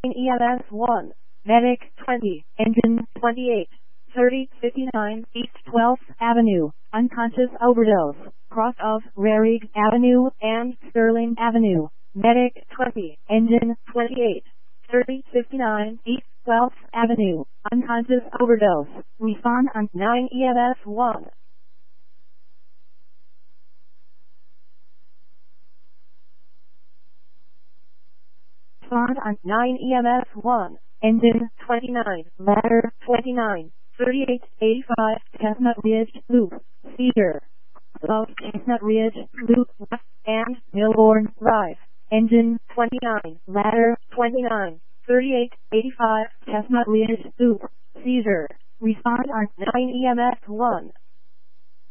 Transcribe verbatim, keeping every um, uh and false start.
E M S one, Medic twenty, Engine twenty-eight, thirty fifty-nine East twelfth Avenue, unconscious overdose, cross of Rarieg Avenue and Sterling Avenue. Medic twenty, Engine twenty-eight, thirty fifty-nine East twelfth Avenue, unconscious overdose. Respond on nine E M S one. Respond on nine E M S one. Engine twenty-nine, ladder twenty-nine, thirty-eight eighty-five Chestnut Ridge Loop, Cedar. Of Chestnut Ridge Loop West and Milborn Drive. Engine twenty-nine, ladder twenty-nine, thirty-eight eighty-five Chestnut Ridge Loop, Cedar. Respond on nine E M S one.